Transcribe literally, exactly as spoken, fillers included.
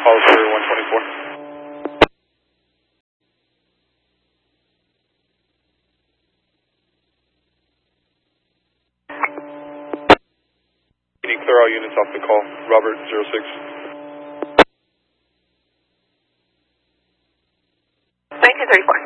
Call for one twenty-four. You need to clear all units off the call. Robert, zero six. nineteen thirty-four.